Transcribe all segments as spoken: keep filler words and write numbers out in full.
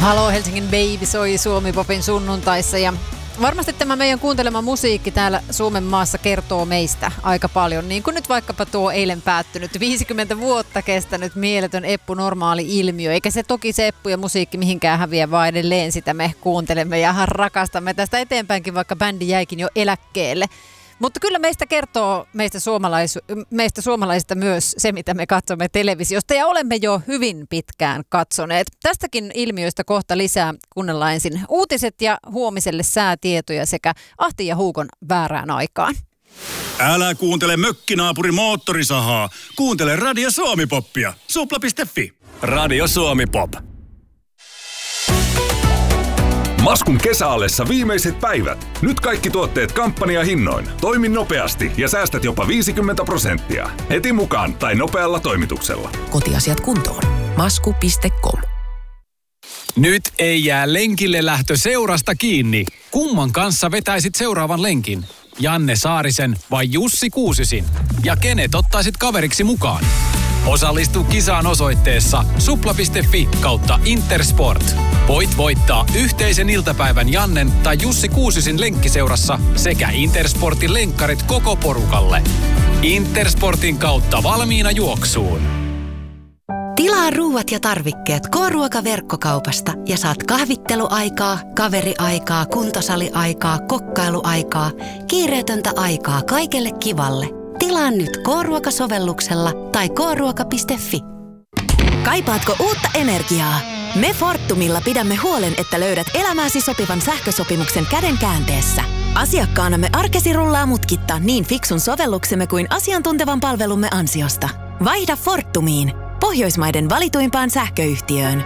Halo Helsingin Baby soi Suomi-popin sunnuntaissa ja varmasti tämä meidän kuuntelema musiikki täällä Suomen maassa kertoo meistä aika paljon. Niin kuin nyt vaikkapa tuo eilen päättynyt viisikymmentä vuotta kestänyt mieletön Eppu normaali ilmiö. Eikä se toki se Eppu ja musiikki mihinkään häviä, vaan edelleen sitä me kuuntelemme ja rakastamme tästä eteenpäinkin, vaikka bändi jäikin jo eläkkeelle. Mutta kyllä meistä kertoo meistä, suomalais, meistä suomalaisista myös se, mitä me katsomme televisiosta ja olemme jo hyvin pitkään katsoneet. Tästäkin ilmiöistä kohta lisää. Kuunnellaan ensin uutiset ja huomiselle säätietoja sekä Ahti ja Huukon väärään aikaan. Älä kuuntele mökkinaapuri moottorisahaa. Kuuntele Radio Suomi-poppia. supla piste fi. Radio Suomi-pop. Maskun kesäallessa viimeiset päivät. Nyt kaikki tuotteet kampanjahinnoin. Toimi nopeasti ja säästät jopa viisikymmentä prosenttia. Heti mukaan tai nopealla toimituksella. Kotiasiat kuntoon. masku piste com. Nyt ei jää lenkille lähtö seurasta kiinni. Kumman kanssa vetäisit seuraavan lenkin? Janne Saarisen vai Jussi Kuusisin? Ja kenet ottaisit kaveriksi mukaan? Osallistu kisaan osoitteessa supla piste fi kautta Intersport. Voit voittaa yhteisen iltapäivän Jannen tai Jussi Kuusisin lenkkiseurassa sekä Intersportin lenkkarit koko porukalle. Intersportin kautta valmiina juoksuun. Tilaa ruuat ja tarvikkeet K-ruoka-verkkokaupasta ja saat kahvitteluaikaa, kaveriaikaa, kuntosaliaikaa, kokkailuaikaa, kiireetöntä aikaa kaikelle kivalle. Tilaa nyt K-ruoka-sovelluksella tai k ruoka piste fi. Kaipaatko uutta energiaa? Me Fortumilla pidämme huolen, että löydät elämääsi sopivan sähkösopimuksen käden käänteessä. Asiakkaanamme arkesi rullaa mutkitta niin fiksun sovelluksemme kuin asiantuntevan palvelumme ansiosta. Vaihda Fortumiin, Pohjoismaiden valituimpaan sähköyhtiöön.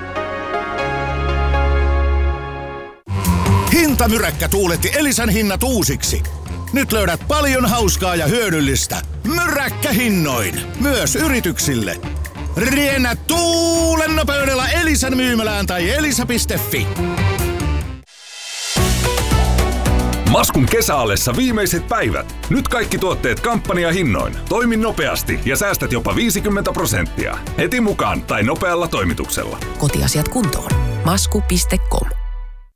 Hintamyräkkä tuuletti Elisan hinnat uusiksi. Nyt löydät paljon hauskaa ja hyödyllistä. Myräkkähinnoin. Myös yrityksille. Riennä tuulen nopeudella Elisan myymälään tai elisa piste fi. Maskun kesäallessa viimeiset päivät. Nyt kaikki tuotteet kampanjahinnoin. Toimi nopeasti ja säästät jopa viisikymmentä prosenttia. Heti mukaan tai nopealla toimituksella. Kotiasiat kuntoon. masku piste com.